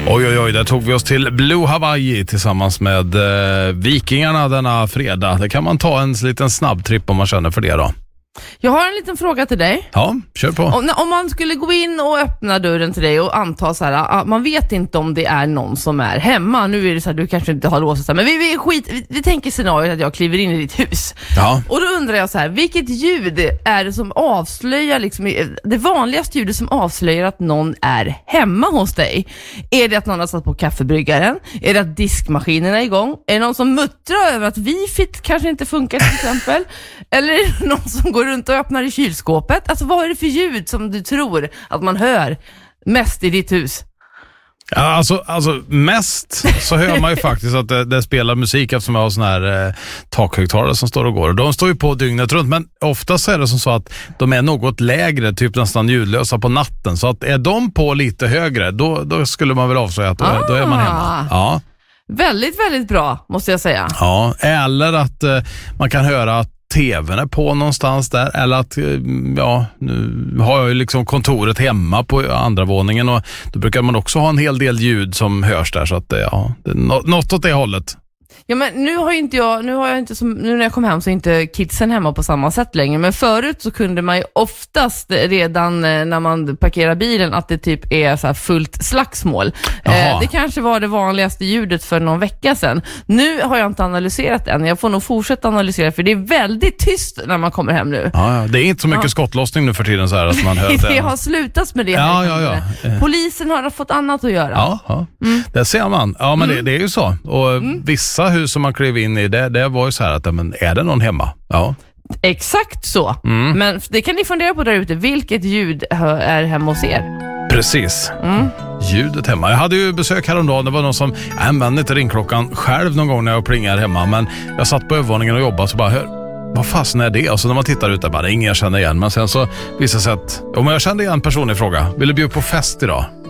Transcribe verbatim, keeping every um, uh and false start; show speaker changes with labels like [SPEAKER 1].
[SPEAKER 1] Oj, oj, oj, där tog vi oss till Blue Hawaii tillsammans med eh, Vikingarna denna fredag. Det kan man ta en liten snabbtripp om man känner för det då.
[SPEAKER 2] Jag har en liten fråga till dig.
[SPEAKER 1] Ja, kör på.
[SPEAKER 2] Om, om man skulle gå in och öppna dörren till dig och anta så här, man vet inte om det är någon som är hemma. Nu är det så här, du kanske inte har låst så här, men vi, vi, skit, vi, vi tänker scenariot att jag kliver in i ditt hus.
[SPEAKER 1] Ja.
[SPEAKER 2] Och då undrar jag så här, vilket ljud är det som avslöjar liksom, det vanligaste ljudet som avslöjar att någon är hemma hos dig? Är det att någon har satt på kaffebryggaren? Är det att diskmaskinen är igång? Är det någon som muttrar över att Wi-Fi kanske inte funkar till exempel? Eller är det någon som går runt och öppnar i kylskåpet? Alltså vad är det för ljud som du tror att man hör mest i ditt hus?
[SPEAKER 1] Ja, alltså, alltså mest så hör man ju faktiskt att det, det spelar musik eftersom jag har sån här eh, takhögtalare som står och går. De står ju på dygnet runt, men oftast är det som så att de är något lägre, typ nästan ljudlösa på natten. Så att är de på lite högre, då, då skulle man väl avslöja att då, ah. då är man hemma. Ja.
[SPEAKER 2] Väldigt, väldigt bra, måste jag säga.
[SPEAKER 1] Ja, eller att eh, man kan höra att tvn är på någonstans där, eller att ja, nu har jag ju liksom kontoret hemma på andra våningen och då brukar man också ha en hel del ljud som hörs där, så att ja, det är något åt det hållet.
[SPEAKER 2] Ja, men nu har ju inte jag, nu har jag inte som, nu när jag kom hem så är inte kidsen hemma på samma sätt längre, men förut så kunde man ju oftast redan när man parkerar bilen att det typ är så här fullt slagsmål. Eh, det kanske var det vanligaste ljudet för någon vecka sedan. Nu har jag inte analyserat än. Jag får nog fortsätta analysera, för det är väldigt tyst när man kommer hem nu.
[SPEAKER 1] Ja, det är inte så mycket ja. skottlossning nu för tiden så här att man hör det.
[SPEAKER 2] Det har slutat med det.
[SPEAKER 1] Ja, ja, ja.
[SPEAKER 2] Polisen har fått annat att göra.
[SPEAKER 1] Ja, ja. Mm. Det ser man. Ja, men mm. det, det är ju så. Och mm. vissa hus som man klev in i, det, det var ju så här att men är det någon hemma? Ja.
[SPEAKER 2] Exakt så. Mm. Men det kan ni fundera på där ute. Vilket ljud är hemma hos er?
[SPEAKER 1] Precis. Mm. Ljudet hemma. Jag hade ju besök häromdagen. Det var någon som använde inte ringklockan själv någon gång när jag plingar hemma. Men jag satt på övervåningen och jobbade så bara hör, vad fasen är det? Och så när man tittar ut där bara, det är ingen jag känner igen. Men sen så visade sig att, om jag kände igen person i fråga, ville bjuda på fest idag.